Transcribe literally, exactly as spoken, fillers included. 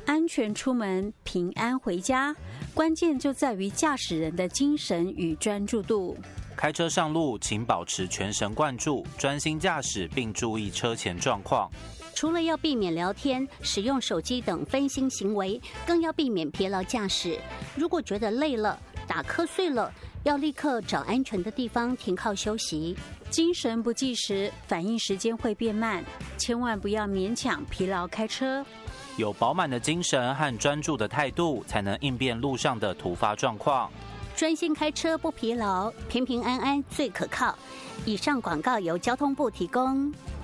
安全出门，平安回家，关键就在于驾驶人的精神与专注度。 开车上路，请保持全神贯注，专心驾驶，并注意车前状况。 除了要避免聊天、使用手机等分心行为，更要避免疲劳驾驶。如果觉得累了、打瞌睡了，要立刻找安全的地方停靠休息。 精神不济时，反应时间会变慢，千万不要勉强疲劳开车。 有饱满的精神和专注的态度，才能应变路上的突发状况。 专心开车不疲劳，平平安安最可靠。以上广告由交通部提供。